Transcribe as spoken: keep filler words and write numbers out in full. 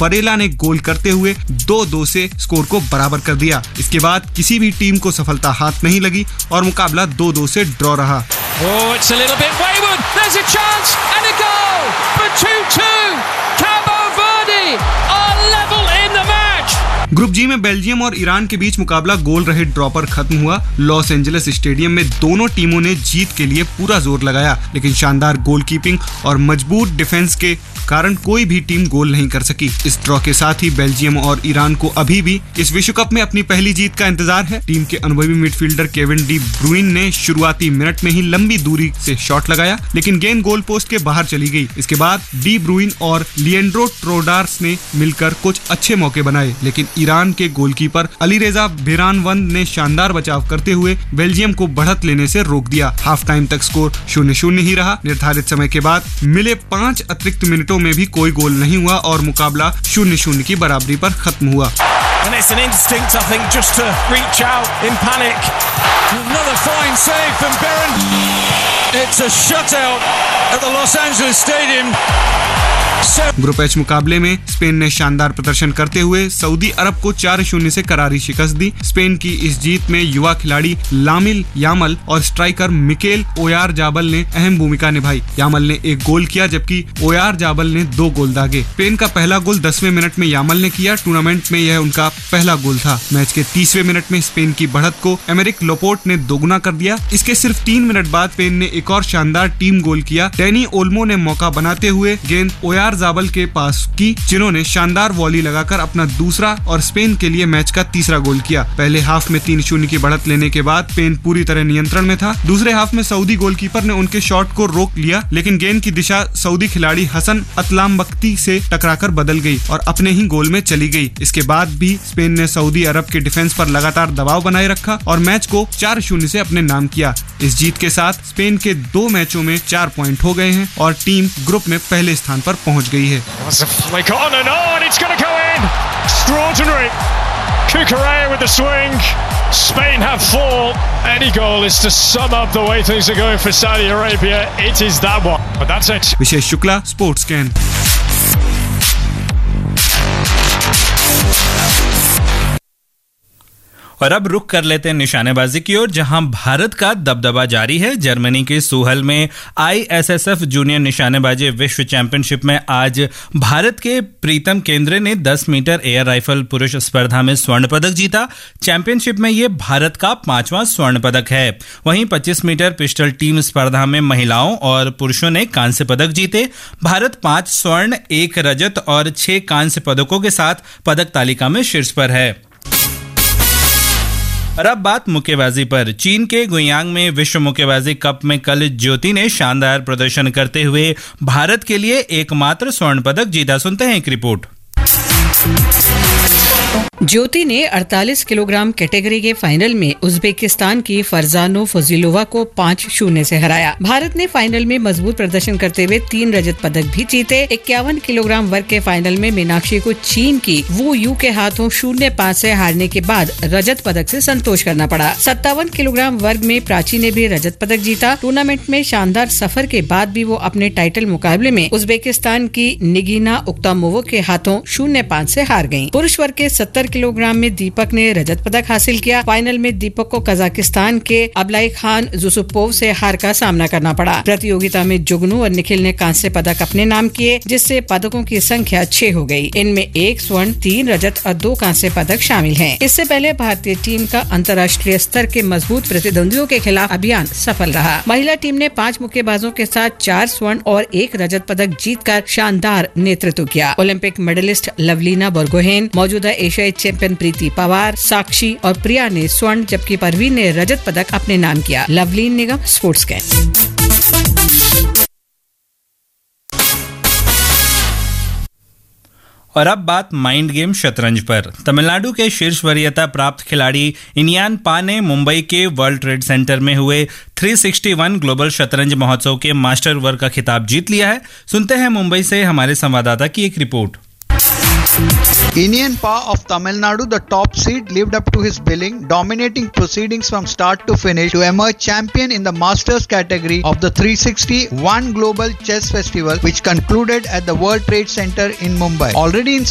वरेला ने गोल करते हुए दो दो से स्कोर को बराबर कर दिया। इसके बाद किसी भी टीम को सफलता हाथ नहीं लगी और मुकाबला दो दो से ड्रॉ रहा। Oh, it's a little bit wayward. There's a chance and a goal for two two. Cabo Verde are level in the match. Group जी में बेल्जियम और ईरान के बीच मुकाबला गोल रहित ड्रॉ पर खत्म हुआ। लॉस एंजलिस स्टेडियम में दोनों टीमों ने जीत के लिए पूरा जोर लगाया, लेकिन शानदार गोलकीपिंग और मजबूत डिफेंस के कारण कोई भी टीम गोल नहीं कर सकी। इस ड्रॉ के साथ ही बेल्जियम और ईरान को अभी भी इस विश्व कप में अपनी पहली जीत का इंतजार है। टीम के अनुभवी मिडफील्डर केविन डी ब्रुइन ने शुरुआती मिनट में ही लंबी दूरी से शॉट लगाया, लेकिन गेंद गोल पोस्ट के बाहर चली गई। इसके बाद डी ब्रुइन और लिएंड्रो ट्रोडार्स ने मिलकर कुछ अच्छे मौके बनाए, लेकिन ईरान के गोलकीपर अलीरेजा बेरानवंद ने शानदार बचाव करते हुए बेल्जियम को बढ़त लेने से रोक दिया। हाफ टाइम तक स्कोर शून्य शून्य ही रहा। निर्धारित समय के बाद मिले पाँच अतिरिक्त मिनटों में भी कोई गोल नहीं हुआ और मुकाबला शून्य शून्य की बराबरी पर खत्म हुआ। And it's an instinct, I think, just to reach out in panic. Another fine save from Beran. It's a shutout at the Los Angeles Stadium. Group H मुकाबले में स्पेन ने शानदार प्रदर्शन करते हुए सऊदी अरब को चार शून्य से करारी शिकस्त दी। स्पेन की इस जीत में युवा खिलाड़ी लामिल यामल और स्ट्राइकर मिकेल ओयारजाबल ने अहम भूमिका निभाई। यामल ने एक गोल किया जबकि ओयारजाबल ने दो गोल दागे। स्पेन का पहला गोल दसवें मिनट में यामल ने किया। टूर्नामेंट में यह उनका पहला गोल था। मैच के तीसवें मिनट में स्पेन की बढ़त को एमेरिक लोपोर्ट ने दोगुना कर दिया। इसके सिर्फ तीन मिनट बाद स्पेन ने एक और शानदार टीम गोल किया। डैनी ओल्मो ने मौका बनाते हुए गेंद ओयारजाबल के पास की, जिन्होंने शानदार वॉली लगाकर अपना दूसरा और स्पेन के लिए मैच का तीसरा गोल किया। पहले हाफ में तीन शून्य की बढ़त लेने के बाद स्पेन पूरी तरह नियंत्रण में था। दूसरे हाफ में सऊदी गोलकीपर ने उनके शॉट को रोक लिया, लेकिन गेंद की दिशा सऊदी खिलाड़ी हसन अतलामबख्ती से टकराकर बदल गई और अपने ही गोल में चली गई। इसके बाद भी स्पेन ने सऊदी अरब के डिफेंस पर लगातार दबाव बनाए रखा और मैच को चार शून्य से अपने नाम किया। इस जीत के साथ स्पेन के दो मैचों में चार पॉइंट हो गए हैं और टीम ग्रुप में पहले स्थान पर पहुंच गई है। On and on, it's going to go in. Extraordinary. Cucurella with the swing. Spain have four. Any goal is to sum up the way things are going for Saudi Arabia. It is that one. But that's it. Wishes Shukla, sports can. और अब रुक कर लेते हैं निशानेबाजी की ओर, जहां भारत का दबदबा जारी है। जर्मनी के सूहल में आईएसएसएफ जूनियर निशानेबाजी विश्व चैंपियनशिप में आज भारत के प्रीतम केंद्रे ने दस मीटर एयर राइफल पुरुष स्पर्धा में स्वर्ण पदक जीता। चैंपियनशिप में यह भारत का पांचवां स्वर्ण पदक है। वहीं पच्चीस मीटर पिस्टल टीम स्पर्धा में महिलाओं और पुरुषों ने कांस्य पदक जीते। भारत पांच स्वर्ण, एक रजत और छह कांस्य पदकों के साथ पदक तालिका में शीर्ष पर है। और अब बात मुक्केबाजी पर। चीन के गुयांग में विश्व मुक्केबाजी कप में कल ज्योति ने शानदार प्रदर्शन करते हुए भारत के लिए एकमात्र स्वर्ण पदक जीता। सुनते हैं एक रिपोर्ट। ज्योति ने अड़तालीस किलोग्राम कैटेगरी के फाइनल में उज्बेकिस्तान की फरजानो फजीलोवा को पाँच शून्य से हराया। भारत ने फाइनल में मजबूत प्रदर्शन करते हुए तीन रजत पदक भी जीते। इक्यावन किलोग्राम वर्ग के फाइनल में मीनाक्षी को चीन की वू यू के हाथों शून्य पाँच से हारने के बाद रजत पदक से संतोष करना पड़ा। सत्तावन किलोग्राम वर्ग में प्राची ने भी रजत पदक जीता। टूर्नामेंट में शानदार सफर के बाद भी वो अपने टाइटल मुकाबले में उज्बेकिस्तान की निगिना उक्तामोवो के हाथों शून्य पाँच से हार गयी। पुरुष वर्ग के सत्तर किलोग्राम में दीपक ने रजत पदक हासिल किया। फाइनल में दीपक को कजाकिस्तान के अबलाई खान जुसुपोव से हार का सामना करना पड़ा। प्रतियोगिता में जुगनू और निखिल ने कांस्य पदक अपने नाम किए, जिससे पदकों की संख्या छह हो गई। इनमें एक स्वर्ण, तीन रजत और दो कांस्य पदक शामिल हैं। इससे पहले भारतीय टीम का अंतर्राष्ट्रीय स्तर के मजबूत प्रतिद्वंदियों के खिलाफ अभियान सफल रहा। महिला टीम ने पांच मुक्केबाजों के साथ चार स्वर्ण और एक रजत पदक जीतकर शानदार नेतृत्व किया। ओलंपिक मेडलिस्ट लवलीना बोर्गोहेन, मौजूदा एशियाई चैंपियन प्रीति पवार, साक्षी और प्रिया ने स्वर्ण जबकि परवीन ने रजत पदक अपने नाम किया। लवलीन निगम, स्पोर्ट्स कैन। और अब बात माइंड गेम शतरंज पर। तमिलनाडु के शीर्ष वरीयता प्राप्त खिलाड़ी इनियान पा ने मुंबई के वर्ल्ड ट्रेड सेंटर में हुए तीन सौ इकसठ ग्लोबल शतरंज महोत्सव के मास्टर वर्ग का खिताब जीत लिया है। सुनते हैं मुंबई से हमारे संवाददाता की एक report. Inian Pa of Tamil Nadu, the top seed, lived up to his billing, dominating proceedings from start to finish to emerge champion in the Masters category of the three sixty-one Global Chess Festival, which concluded at the World Trade Center in Mumbai. Already in